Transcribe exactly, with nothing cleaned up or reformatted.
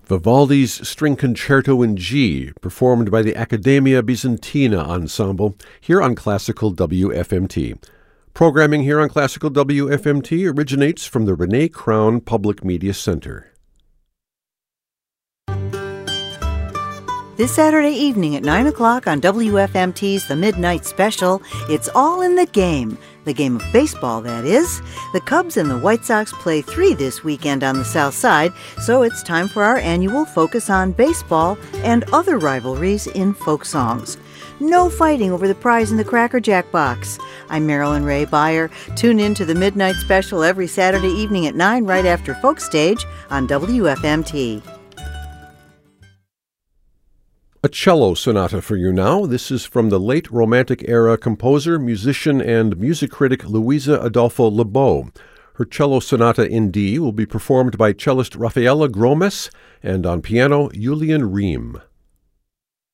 Vivaldi's String Concerto in G, performed by the Accademia Bisantina Ensemble, here on Classical W F M T. Programming here on Classical W F M T originates from the Renee Crown Public Media Center. This Saturday evening at nine o'clock on W F M T's The Midnight Special, it's all in the game. The game of baseball, that is. The Cubs and the White Sox play three this weekend on the South Side, so it's time for our annual focus on baseball and other rivalries in folk songs. No fighting over the prize in the Cracker Jack box. I'm Marilyn Ray Beyer. Tune in to The Midnight Special every Saturday evening at nine right after Folk Stage on W F M T. A cello sonata for you now. This is from the late Romantic era composer, musician, and music critic Luisa Adolfo Lebeau. Her cello sonata in D will be performed by cellist Rafaela Gromes and on piano, Julian Ream.